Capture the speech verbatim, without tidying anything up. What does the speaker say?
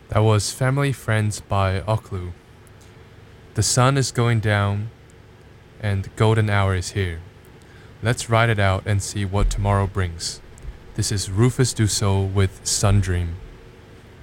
That was Family Friends by Oklu. The sun is going down and the golden hour is here. Let's ride it out and see what tomorrow brings. This is Rufus Du Sol with Sun Dream.